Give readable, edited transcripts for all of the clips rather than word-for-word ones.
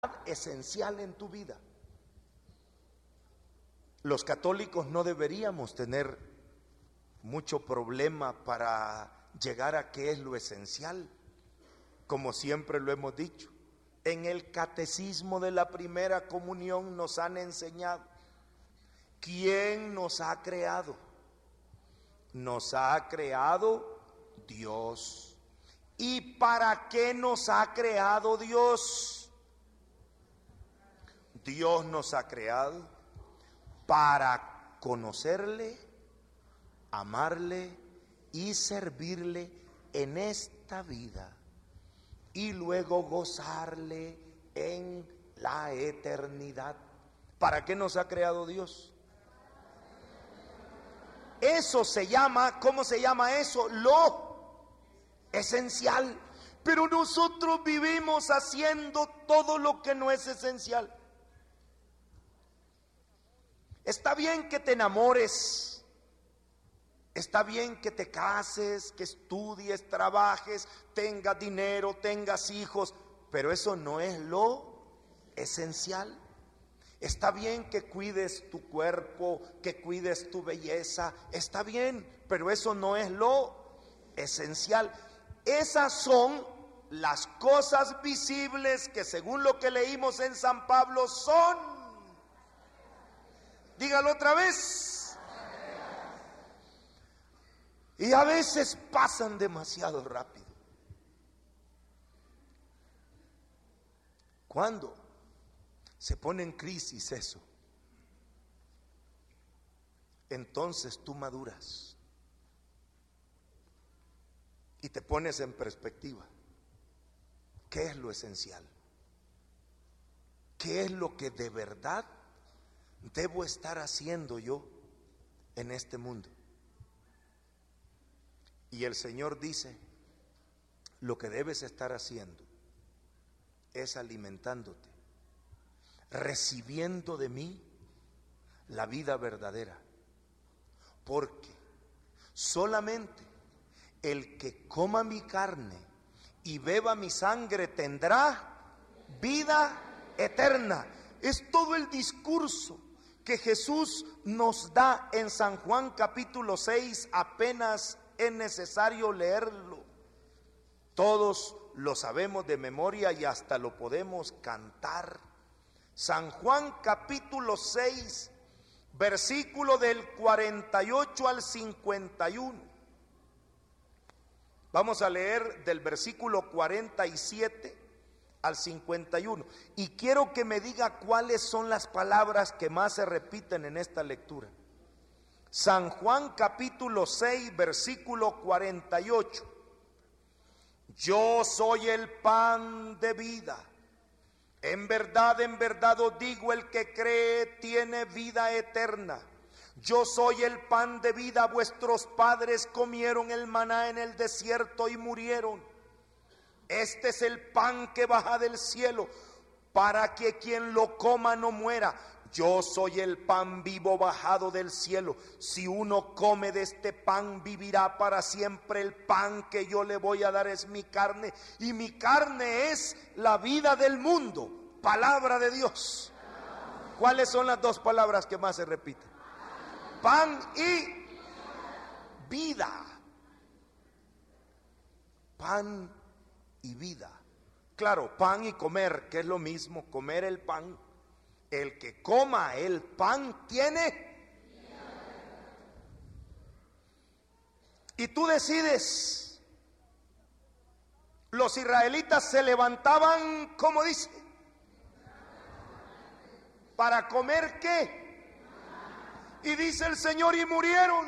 esencial en tu vida. Los católicos no deberíamos tener mucho problema para llegar a qué es lo esencial, como siempre lo hemos dicho. En el catecismo de la primera comunión nos han enseñado quién nos ha creado. Nos ha creado Dios. ¿Y para qué nos ha creado Dios? Dios nos ha creado para conocerle, amarle y servirle en esta vida y luego gozarle en la eternidad. ¿Para qué nos ha creado Dios? Eso se llama, ¿cómo se llama eso? Lo esencial. Pero nosotros vivimos haciendo todo lo que no es esencial. Está bien que te enamores, está bien que te cases, que estudies, trabajes, tengas dinero, tengas hijos, pero eso no es lo esencial. Está bien que cuides tu cuerpo, que cuides tu belleza, está bien, pero eso no es lo esencial. Esas son las cosas visibles que, según lo que leímos en San Pablo, son. Dígalo otra vez. Y a veces pasan demasiado rápido. ¿Cuándo se pone en crisis eso? Entonces tú maduras y te pones en perspectiva. ¿Qué es lo esencial? ¿Qué es lo que de verdad debo estar haciendo yo en este mundo? Y el Señor dice, lo que debes estar haciendo es alimentándote, recibiendo de mí la vida verdadera, porque solamente el que coma mi carne y beba mi sangre tendrá vida eterna. Es todo el discurso que Jesús nos da en San Juan capítulo 6, apenas es necesario leerlo. Todos lo sabemos de memoria y hasta lo podemos cantar. San Juan capítulo 6, versículo del 48 al 51. Vamos a leer del versículo 47 al 51. Y quiero que me diga cuáles son las palabras que más se repiten en esta lectura. San Juan capítulo 6, versículo 48. Yo soy el pan de vida. En verdad os digo, el que cree tiene vida eterna. Yo soy el pan de vida. Vuestros padres comieron el maná en el desierto y murieron. Este es el pan que baja del cielo, para que quien lo coma no muera. Yo soy el pan vivo bajado del cielo. Si uno come de este pan, vivirá para siempre. El pan que yo le voy a dar es mi carne, y mi carne es la vida del mundo. Palabra de Dios. ¿Cuáles son las dos palabras que más se repiten? Pan y vida. Pan y vida. Claro, pan y comer, que es lo mismo, comer el pan. El que coma el pan tiene. Y tú decides. Los israelitas se levantaban, ¿cómo dice? ¿Para comer qué? Y dice el Señor, y murieron.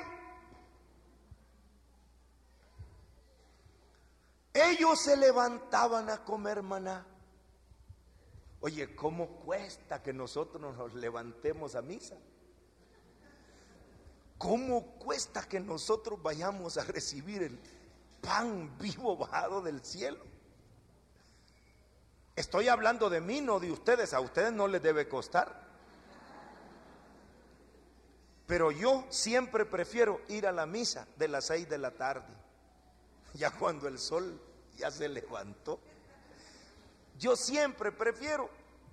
Ellos se levantaban a comer maná. Oye, ¿cómo cuesta que nosotros nos levantemos a misa? ¿Cómo cuesta que nosotros vayamos a recibir el pan vivo bajado del cielo? Estoy hablando de mí, no de ustedes. A ustedes no les debe costar. Pero yo siempre prefiero ir a la misa de las 6 de la tarde, ya cuando el sol ya se levantó. Yo siempre prefiero